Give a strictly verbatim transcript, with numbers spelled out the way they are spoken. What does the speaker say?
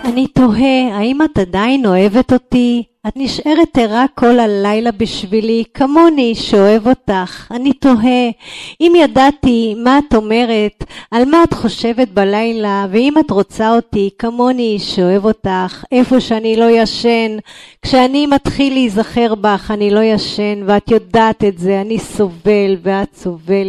אני תוהה, האם את עדיין אוהבת אותי? את נשארת ערה כל הלילה בשבילי, כמוני שאוהב אותך. אני תוהה, אם ידעתי מה את אומרת, על מה את חושבת בלילה, ואם את רוצה אותי, כמוני שאוהב אותך, איפה שאני לא ישן, כשאני מתחיל להיזכר בך, אני לא ישן, ואת יודעת את זה, אני סובל ואת סובלת.